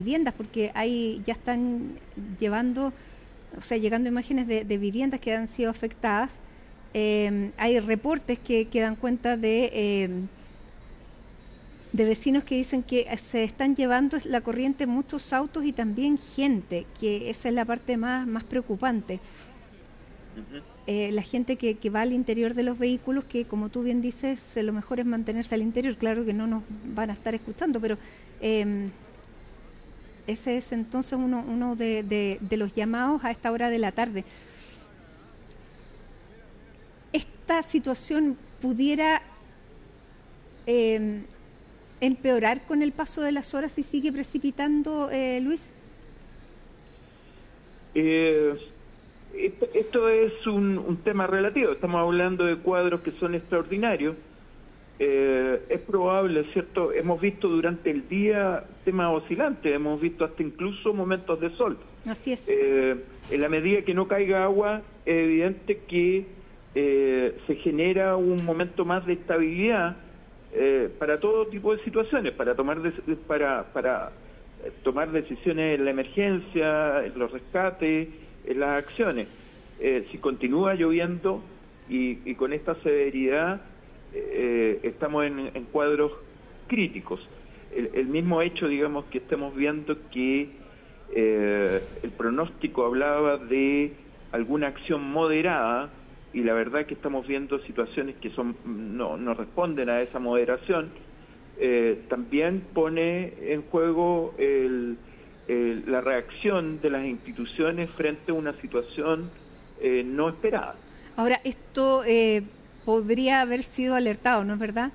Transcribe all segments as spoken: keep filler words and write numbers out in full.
viviendas, porque hay ya están llevando, o sea, llegando imágenes de, de viviendas que han sido afectadas. Eh, hay reportes que, que dan cuenta de, eh, de vecinos que dicen que se están llevando la corriente muchos autos y también gente, que esa es la parte más, más preocupante. Uh-huh. Eh, la gente que, que va al interior de los vehículos, que como tú bien dices, lo mejor es mantenerse al interior. Claro que no nos van a estar escuchando, pero eh, ese es entonces uno, uno de, de, de los llamados a esta hora de la tarde. ¿Esta situación pudiera eh, empeorar con el paso de las horas si sigue precipitando, eh, Luis? Eh, esto, esto es un, un tema relativo. Estamos hablando de cuadros que son extraordinarios. Eh, es probable, ¿cierto? Hemos visto durante el día temas oscilantes, hemos visto hasta incluso momentos de sol. Así es. Eh, en la medida que no caiga agua, es evidente que eh, se genera un momento más de estabilidad eh, para todo tipo de situaciones, para tomar de, para para eh, tomar decisiones en la emergencia, en los rescates, en las acciones. Eh, si continúa lloviendo y, y con esta severidad, Eh, estamos en, en cuadros críticos. El, el mismo hecho, digamos, que estamos viendo que eh, el pronóstico hablaba de alguna acción moderada, y la verdad que estamos viendo situaciones que son no, no responden a esa moderación, eh, también pone en juego el, el, la reacción de las instituciones frente a una situación eh, no esperada. Ahora, esto eh, podría haber sido alertado, ¿no es verdad?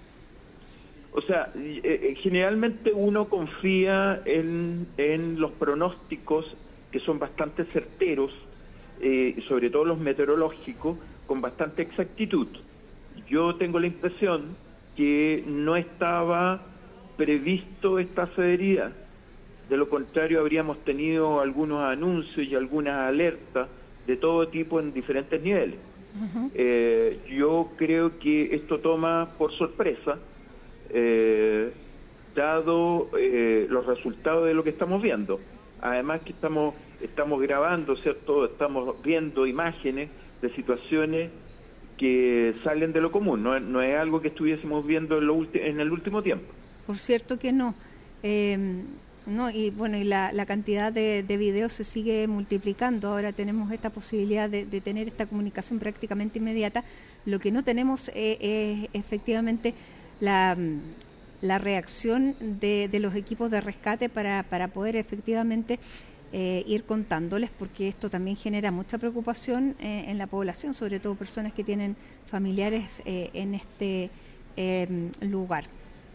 O sea, eh, generalmente uno confía en, en los pronósticos que son bastante certeros, eh, sobre todo los meteorológicos, con bastante exactitud. Yo tengo la impresión que no estaba previsto esta severidad. De lo contrario, habríamos tenido algunos anuncios y algunas alertas de todo tipo en diferentes niveles. Uh-huh. Eh, yo creo que esto toma por sorpresa, eh, dado eh, los resultados de lo que estamos viendo. Además que estamos estamos grabando, ¿cierto? Estamos viendo imágenes de situaciones que salen de lo común, no, no es algo que estuviésemos viendo en, lo ulti- en el último tiempo. Por cierto que no. Eh, no y bueno, y la, la cantidad de, de videos se sigue multiplicando. Ahora tenemos esta posibilidad de, de tener esta comunicación prácticamente inmediata. Lo que no tenemos es, es efectivamente la, la reacción de, de los equipos de rescate para, para poder efectivamente eh, ir contándoles, porque esto también genera mucha preocupación eh, en la población, sobre todo personas que tienen familiares eh, en este eh, lugar.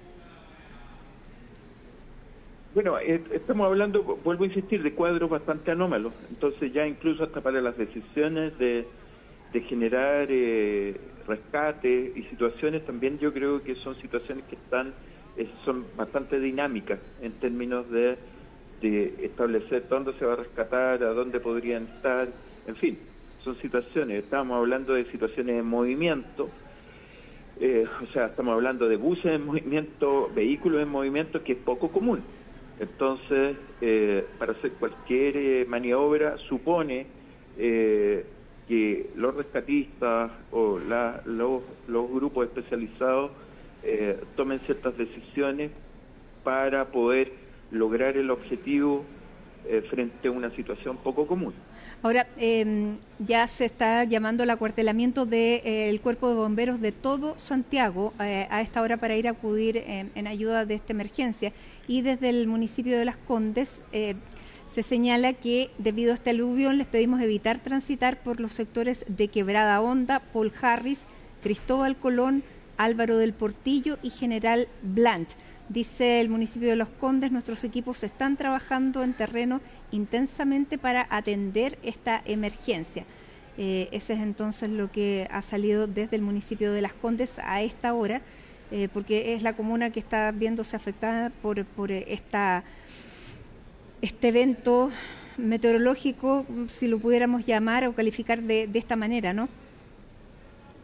Bueno, eh, estamos hablando, vuelvo a insistir, de cuadros bastante anómalos. Entonces ya incluso hasta para las decisiones de, de generar eh, rescate y situaciones, también yo creo que son situaciones que están eh, son bastante dinámicas en términos de, de establecer dónde se va a rescatar, a dónde podrían estar, en fin, son situaciones. Estamos hablando de situaciones en movimiento. Eh, o sea, estamos hablando de buses en movimiento, vehículos en movimiento, que es poco común. Entonces, eh, para hacer cualquier eh, maniobra supone eh, que los rescatistas o la, los, los grupos especializados eh, tomen ciertas decisiones para poder lograr el objetivo eh, frente a una situación poco común. Ahora, eh, ya se está llamando el acuartelamiento del de, eh, Cuerpo de Bomberos de todo Santiago eh, a esta hora para ir a acudir eh, en ayuda de esta emergencia. Y desde el municipio de Las Condes eh, se señala que debido a este aluvión les pedimos evitar transitar por los sectores de Quebrada Honda, Paul Harris, Cristóbal Colón, Álvaro del Portillo y General Blanch. Dice el municipio de Los Condes, nuestros equipos están trabajando en terreno intensamente para atender esta emergencia. Eh, ese es entonces lo que ha salido desde el municipio de Las Condes a esta hora, eh, porque es la comuna que está viéndose afectada por, por esta, este evento meteorológico, si lo pudiéramos llamar o calificar de, de esta manera, ¿no?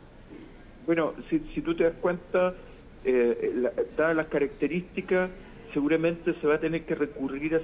Bueno, si, si tú te das cuenta, eh, la, dadas las características, seguramente se va a tener que recurrir a